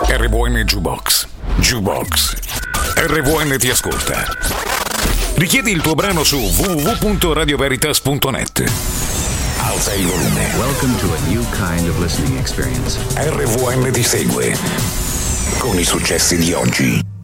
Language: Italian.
RVN Jukebox. Jukebox. RVN ti ascolta. Richiedi il tuo brano su www.radioveritas.net. Alza il volume. Welcome to a new kind of listening experience. RVN ti segue con i successi di oggi.